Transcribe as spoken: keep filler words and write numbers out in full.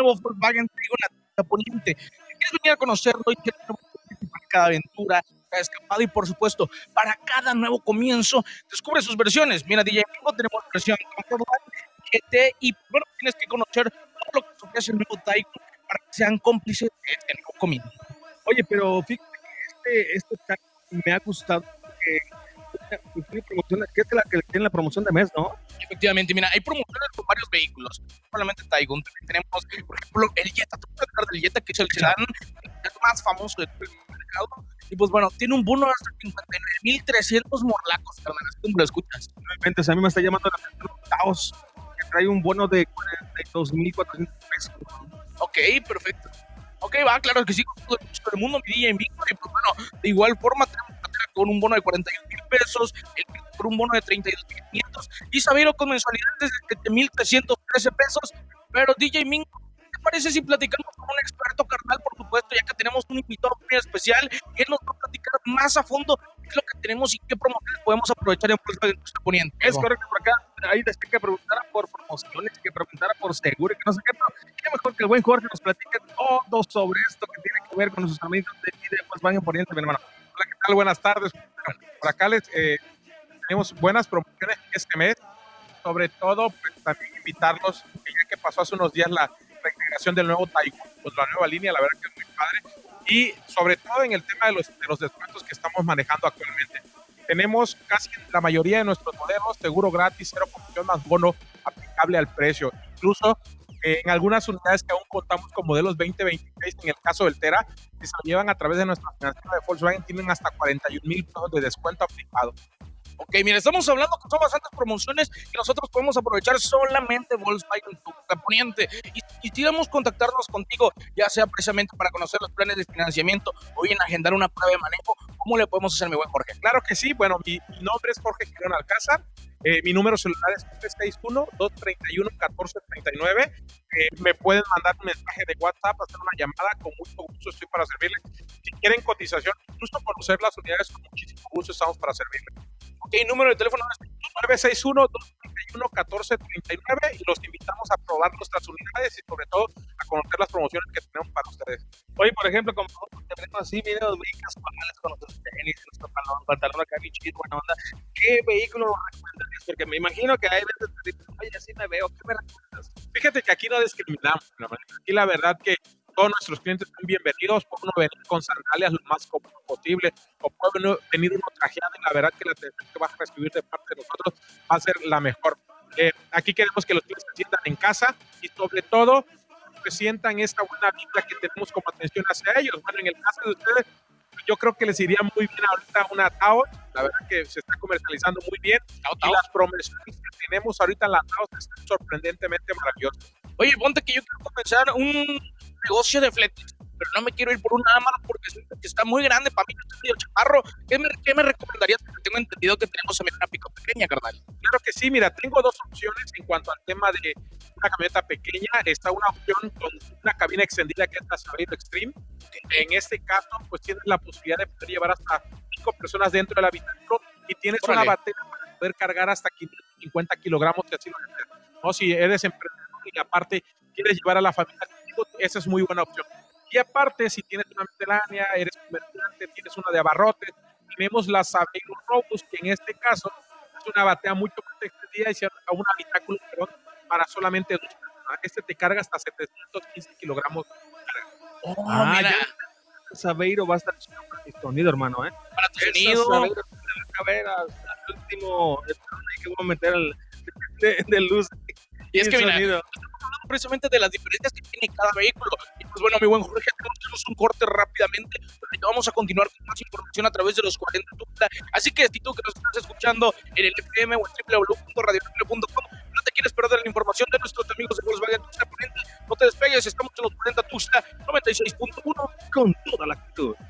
nuevo Volkswagen Taigo en la tienda Poniente. Si quieres venir a conocerlo y quieres para cada aventura, cada escapada y por supuesto para cada nuevo comienzo, descubre sus versiones. Mira, D J Mingo, tenemos versión Comfortline, G T y bueno, tienes que conocer todo lo que ofrece el nuevo Taigo para que sean cómplices de este nuevo comienzo. Oye, pero fíjate que este, este Taigo me ha gustado porque tiene promoción, que es la que tiene la promoción de mes, ¿no? Efectivamente, mira, hay promociones con varios vehículos, no solamente Taigo, también tenemos, por ejemplo, el Jetta. ¿Tú puedes hablar del Jetta, que es el sedán más famoso de todo el mercado? Y pues bueno, tiene un bono de hasta cincuenta y nueve mil trescientos morlacos, carnal, así como lo escuchas. Realmente, a mí me está llamando la atención un Taos, que trae un bono de cuarenta y dos mil cuatrocientos pesos. Ok, perfecto. Ok, va, claro que sí, con todo el gusto del mundo, mi D J Mingo. Y pues bueno, de igual forma tenemos con un bono de cuarenta y un mil pesos, el por un bono de treinta y dos mil quinientos y Sabeiro con mensualidades de siete mil trescientos trece pesos. Pero D J Mingo, ¿qué te parece si platicamos con un experto, carnal? Por supuesto, ya que tenemos un invitado muy especial, él nos va a platicar más a fondo qué es lo que tenemos y qué promociones podemos aprovechar en Volkswagen Poniente. Es correcto, por acá, ahí después que preguntara por promociones, que preguntara por seguro, que no sé qué, pero qué mejor que el buen Jorge nos platique todo sobre esto que tiene que ver con nuestros amigos de, de Volkswagen Poniente, mi hermano. Hola, ¿qué tal? Buenas tardes. Por acá les eh, tenemos buenas promociones este mes. Sobre todo, pues también invitarlos, ya que pasó hace unos días la reintegración del nuevo Taigo, pues la nueva línea, la verdad que es muy padre. Y sobre todo en el tema de los, de los descuentos que estamos manejando actualmente. Tenemos casi la mayoría de nuestros modelos, seguro gratis, cero comisión más bono aplicable al precio. Incluso eh, en algunas unidades que aún contamos con modelos veinte veintiséis, en el caso del Tera, que se lo llevan a través de nuestra financiera de Volkswagen, tienen hasta cuarenta y un mil pesos de descuento aplicado. Ok, mira, estamos hablando que son bastantes promociones que nosotros podemos aprovechar solamente Volkswagen Poniente. Y si quisiéramos contactarnos contigo, ya sea precisamente para conocer los planes de financiamiento o bien agendar una prueba de manejo, ¿cómo le podemos hacer, mi buen Jorge? Claro que sí, bueno, mi, mi nombre es Jorge Girón Alcázar, eh, mi número celular es tres seis uno, dos tres uno, uno cuatro tres nueve, eh, me pueden mandar un mensaje de WhatsApp, hacer una llamada, con mucho gusto estoy para servirles. Si quieren cotización, incluso conocer las unidades, con muchísimo gusto estamos para servirles. Ok, número de teléfono es nueve seis uno, dos tres uno, uno cuatro tres nueve y los invitamos a probar nuestras unidades y sobre todo a conocer las promociones que tenemos para ustedes. Oye, por ejemplo, como tenemos así videos muy casuales con nuestros tenis, nuestro pantalón, pantalón acá bien chido, buena onda, ¿qué vehículo nos recomendarías? Porque me imagino que hay veces que dicen, oye, así me veo, ¿qué me recomiendas? Fíjate que aquí no discriminamos, aquí la verdad que todos nuestros clientes son bienvenidos, puede uno venir con sandalias lo más cómodo posible, o puede uno venir uno trajeado, y la verdad que la atención que vas a recibir de parte de nosotros va a ser la mejor. Eh, aquí queremos que los clientes se sientan en casa y sobre todo que sientan esta buena vibra que tenemos como atención hacia ellos. Bueno, en el caso de ustedes, yo creo que les iría muy bien ahorita una Taos, la verdad que se está comercializando muy bien, Tao, Tao. y las promociones que tenemos ahorita en la Taos están sorprendentemente maravillosas. Oye, ponte que yo quiero comenzar un negocio de fletes, pero no me quiero ir por una Amarok porque siento que está muy grande para mí, yo estoy medio chaparro. ¿Qué me, qué me recomendarías? Porque tengo entendido que tenemos también una pico pequeña, carnal. Claro que sí, mira, tengo dos opciones en cuanto al tema de una camioneta pequeña. Está una opción con una cabina extendida que es la Sabeiro Extreme. En este caso, pues tienes la posibilidad de poder llevar hasta cinco personas dentro del habitáculo y tienes Órale. una batería para poder cargar hasta quinientos cincuenta kilogramos si así lo deseas. O si eres emprendedor y aparte quieres llevar a la familia contigo, esa es muy buena opción. Y aparte, si tienes una miscelánea, eres comerciante, tienes una de abarrotes, tenemos la Sabeiro Robust, que en este caso es una batea mucho más extendida y se llama un habitáculo, perdón, para solamente dos personas. Este te carga hasta setecientos quince kilogramos. Oh, Ah, mira, ya. Sabeiro va a estar chido para mi sonido, hermano, ¿eh? para tu Esa sonido. Sabeiro se va a caber hasta el último escalón ahí que voy a meter el, de, de luz. Y es que mira, sonido. estamos hablando precisamente de las diferencias que tiene cada vehículo. Y pues bueno, mi buen Jorge, tenemos que hacer un corte rápidamente, pero ahorita vamos a continuar con más información a través de los cuarenta Tuxtla. Así que si tú que nos estás escuchando en el F M o en w w w punto radio punto com no te quieres perder la información de nuestros amigos de Volkswagen Tuxtla Poniente, no te despegues, estamos en los cuarenta Tuxtla noventa y seis punto uno con toda la actitud.